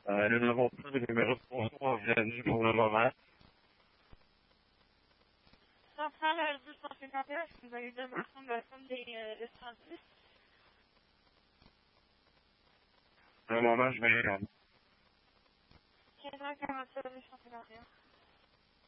Nous n'avons plus de numéro de contrôle pour le moment. Centrale 251, est-ce que vous avez bien marqué de la somme des services? Pour le moment, je vais y rendre. 15h47 251.